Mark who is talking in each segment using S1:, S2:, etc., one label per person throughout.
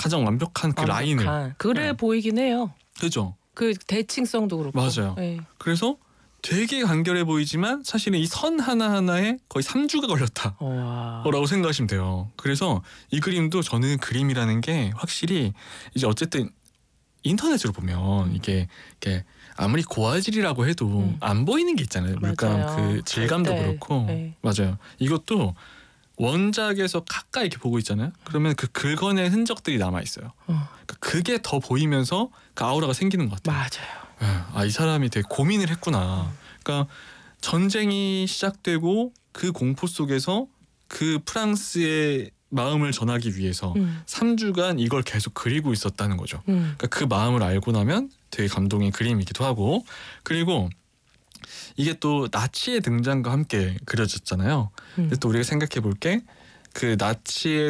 S1: 가장 완벽한 그 라인을
S2: 그래 보이긴 해요.
S1: 그죠?
S2: 그 대칭성도 그렇고.
S1: 맞아요.
S2: 네.
S1: 그래서 되게 간결해 보이지만 사실은 이 선 하나하나에 거의 3주가 걸렸다. 라고 생각하시면 돼요. 그래서 이 그림도 저는 그림이라는 게 확실히 이제 어쨌든 인터넷으로 보면 이게 아무리 고화질이라고 해도 안 보이는 게 있잖아요. 물감
S2: 맞아요.
S1: 그 질감도
S2: 절대.
S1: 그렇고.
S2: 네.
S1: 맞아요. 이것도 원작에서 가까이 이렇게 보고 있잖아요. 그러면 그 긁어낸 흔적들이 남아 있어요. 그러니까 그게 더 보이면서 그 아우라가 생기는 것 같아요.
S2: 맞아요.
S1: 아, 이 사람이 되게 고민을 했구나. 그러니까 전쟁이 시작되고 그 공포 속에서 그 프랑스의 마음을 전하기 위해서 3주간 이걸 계속 그리고 있었다는 거죠. 그러니까 그 마음을 알고 나면 되게 감동의 그림이기도 하고, 그리고 이게 또 나치의 등장과 함께 그려졌잖아요. 근데 또 우리가 생각해 볼 게 그 나치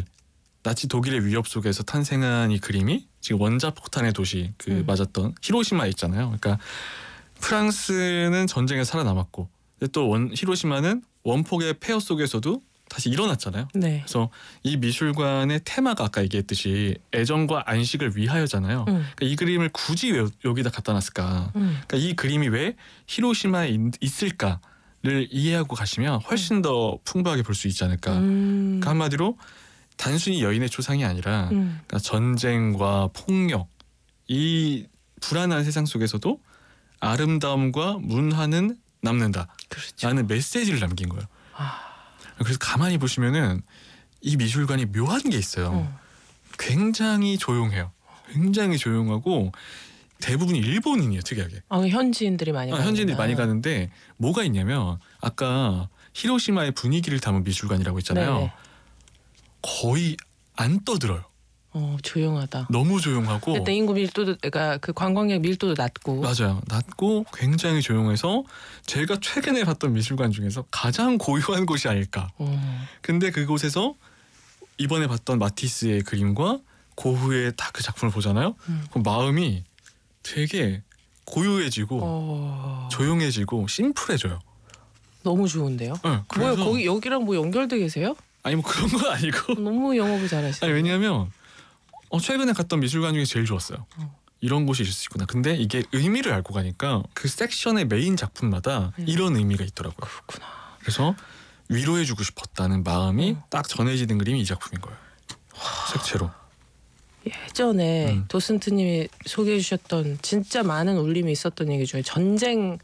S1: 독일의 위협 속에서 탄생한 이 그림이 지금 원자폭탄의 도시 그 맞았던 히로시마에 있잖아요. 그러니까 프랑스는 전쟁에 살아남았고, 근데 또 히로시마는 원폭의 폐허 속에서도 다시 일어났잖아요.
S2: 네.
S1: 그래서 이 미술관의 테마가 아까 얘기했듯이 애정과 안식을 위하여잖아요. 그러니까 이 그림을 굳이 왜 여기다 갖다 놨을까? 그러니까 이 그림이 왜 히로시마에 있을까를 이해하고 가시면 훨씬 더 풍부하게 볼 수 있지 않을까. 그러니까 한마디로 단순히 여인의 초상이 아니라 그러니까 전쟁과 폭력, 이 불안한 세상 속에서도 아름다움과 문화는 남는다.
S2: 그렇죠.
S1: 라는 메시지를 남긴 거예요. 그래서 가만히 보시면은 이 미술관이 묘한 게 있어요. 굉장히 조용해요. 굉장히 조용하고 대부분이 일본인이에요. 특이하게.
S2: 현지인들이 많이 가는구나.
S1: 현지인들이 많이 가는데 뭐가 있냐면 아까 히로시마의 분위기를 담은 미술관이라고 했잖아요.
S2: 네네.
S1: 거의 안 떠들어요.
S2: 조용하다.
S1: 너무 조용하고
S2: 일단 인구 밀도도, 그러니까 그 관광객 밀도도 낮고.
S1: 맞아요. 낮고 굉장히 조용해서 제가 최근에 봤던 미술관 중에서 가장 고요한 곳이 아닐까. 근데 그곳에서 이번에 봤던 마티스의 그림과 고흐의 다 그 작품을 보잖아요. 그럼 마음이 되게 고요해지고 조용해지고 심플해져요.
S2: 너무 좋은데요?
S1: 네,
S2: 뭐야, 거기 여기랑 뭐 연결돼 계세요?
S1: 아니 뭐 그런 건 아니고.
S2: 너무 영업을 잘하시네요.
S1: 아니 왜냐하면 최근에 갔던 미술관 중에 제일 좋았어요. 이런 곳이 있을 수 있구나. 근데 이게 의미를 알고 가니까 그 섹션의 메인 작품마다 이런 의미가 있더라고요.
S2: 그렇구나.
S1: 그래서 위로해주고 싶었다는 마음이 딱 전해지는 그림이 이 작품인 거예요. 색채로.
S2: 예전에 도슨트님이 소개해 주셨던 진짜 많은 울림이 있었던 얘기 중에 전쟁을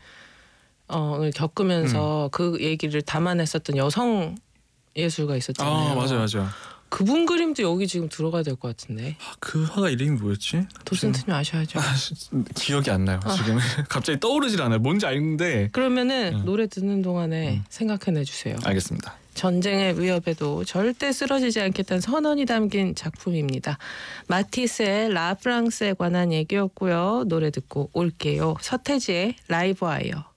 S2: 겪으면서 그 얘기를 담아냈었던 여성 예술가 있었잖아요.
S1: 맞아요.
S2: 그분 그림도 여기 지금 들어가야 될 것 같은데.
S1: 그 화가 이름이 뭐였지?
S2: 도슨트님 아셔야죠.
S1: 기억이 안 나요. 지금 갑자기 떠오르질 않아요. 뭔지 아는데.
S2: 그러면은 노래 듣는 동안에 생각해내 주세요.
S1: 알겠습니다.
S2: 전쟁의 위협에도 절대 쓰러지지 않겠다는 선언이 담긴 작품입니다. 마티스의 라 프랑스에 관한 얘기였고요. 노래 듣고 올게요. 서태지의 라이브 와이어.